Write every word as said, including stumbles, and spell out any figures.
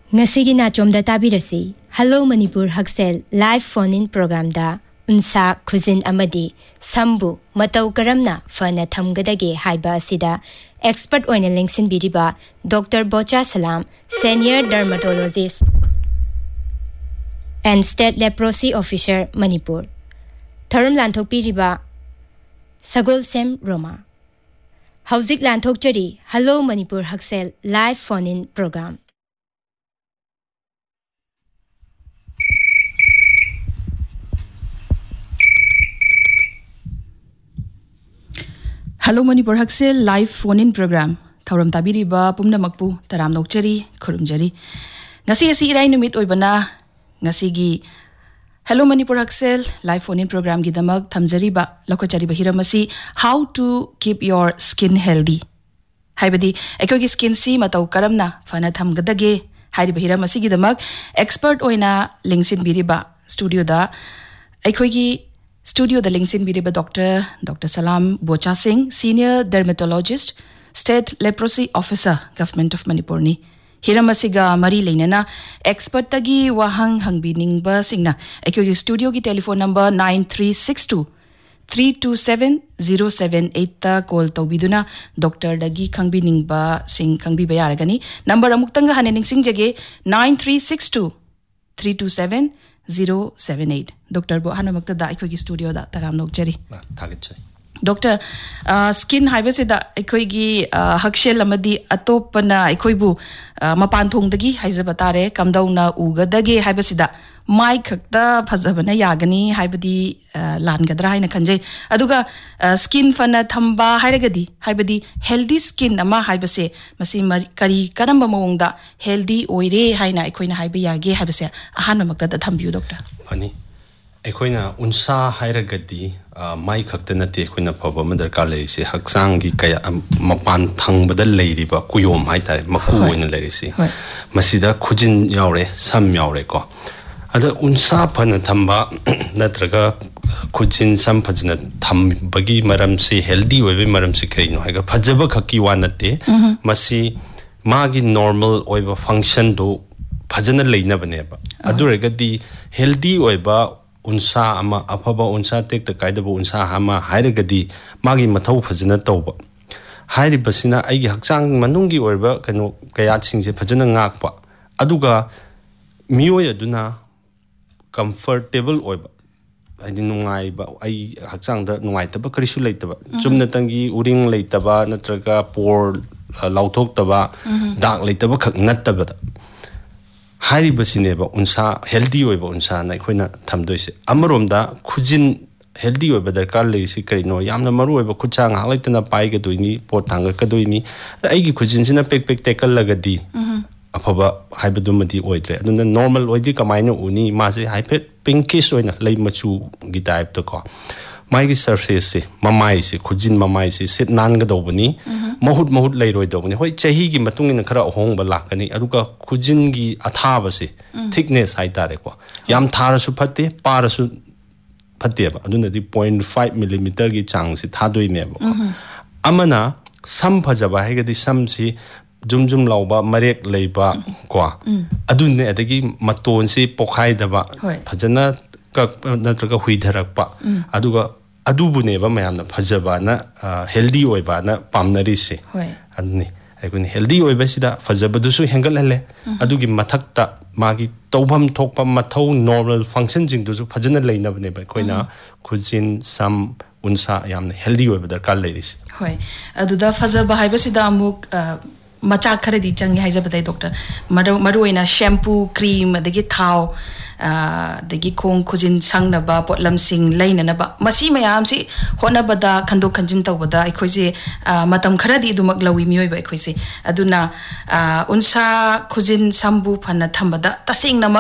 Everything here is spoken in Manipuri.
Ngasigi na chomda tabirasi Hello Manipur Haksel live phone in program da unsa khuzin amadi sambu matau karamna fana thamgadage haiba asida expert oina lengsin biriba Doctor Bocha Salam, senior dermatologist and state leprosy officer Manipur. Tharum lanthok piriba Sagol Sem Roma. Hauzik lanthok chari Hello Manipur Haksel live phone in program. Hello Manipur Haksel live phone in program. Thauram tabiriba pumna makpu taram nokchari khurumjari. Ngasi asi irai numit oibana ngasigi Hello Manipur Haksel live phone in program gi damak thamjariba lokachari hiramasi how to keep your skin healthy. Haibadi ekogi skin si matau karamna fana thamgadage hairiba hiramasi gi damak expert oina lingsin biriba studio da ekogi Studio the Lingsin Biriba Doctor Doctor Salam Bocha Singh, Senior Dermatologist, State Leprosy Officer, Government of Manipur ni. Hiramasiga Mari Lainana, Expert Tagi Wahang Hangbining Ba Singna. Ekyogi studio ki telephone number nine three six two, three two seven, zero seven eight ta call tawbiduna Doctor Dagi Khangbining Ba Singh Khangbi Bayaragani. Number amuktanga hanening sing jage nine three six two, three two seven, zero seven eight. Doctor Bo Hana Makta da Ikogi studio da Taram Nokjari. Doctor, uh, skin hybrid da Ikogi uh, Hakshel Amadi Atopana Ikoibu uh, Mapantong dagi Haizabatare, come down na Uga dagi Hybasida. Mike da Pazabana Yagani, Hybadi Langadra in a Kanje. Aduga uh, skin fana tamba Hairagadi, Hybadi healthy skin ama Hybase, Masim Kari Karamba Monda, healthy oire Haina Equina Hybaya, Hybase, Ahana Makta da Tambu doctor. Funny. Equina unsa Hairagadi, my Kaktanati, Equina Papa Mother Kalesi, Haksangi Kaya Mapan Tang but the lady, but Kuyom Haita, Maku in the Lerisi. Masida Kujin Yaure, Sam Yaureko. Ada unsa panatamba natraga kujin sam phajna tham bagi maram se healthy oibe maram se kaino haga phajaba khaki wanate masi magi normal oiba function do phajana leina baneba aduragadi healthy oiba unsa ama afaba unsa tek ta kaidaba unsa hama hairagadi magi mathau phajana tawba hairi basina aigi hakchang manungi oiba kano kaya singse phajana ngakpa aduga miyoy aduna comfortable oiba I nungai ba I hakchang da nungai taba karisu leitaba chumna tangi uring leitaba natraga por lauthok taba dak leitaba khak nattaba da hari basine ba unsa healthy oiba unsa na khoina thamdoise amarom da khujin healthy oiba darkar leisi karino yamna maru oiba khuchang halaitana pai ga doini pot thanga ka doini aigi khujin sina pek pek tekal lagadi afaba haibadumadi oidre aduna normal oidi kamaina uni mase hyper pinkish oina lay machu gi type to ko mai gi surface se mamai se khujin mamai se sit nan ga dobani mahut mahut lay roi dobani hoi chahi gi matung ina khara hong ba lakani aduga khujin gi athaba se thickness hai tare ko yam thara su phatte para su phatte ba aduna di zero point five millimeter gi chang se thadoi me ba amana sam phajaba hai ga di sam si Jum Jum Lauba, Marek Leba, Qua. Adune adagi maton si pokai daba, Pajana Natraga Huidarakpa, Aduga Adubuneva Mayana, Pajabana, healthy oibana, Pamnarisi. Adni, I can healthy oibesida, Fazabadusu Hengalele, Adugi Matakta, Magi, Tobam Tokpa Mato, normal functions into Pajana Lena Neba, Quina, Cuisine, some Unsa Yam, healthy over the calories. Hoi, Aduda Fazaba Hibasida Muk. Macha kharadi changi haija batai doctor maru maruina shampoo cream adagi thau adagi khong khujin sangna ba potlam sing laina na ba masi mayam si hona bada khando khanjin taw bada ikhoise matam kharadi dumak lawi mioi ba ikhoise aduna unsa khujin sambu phana thambada tasing na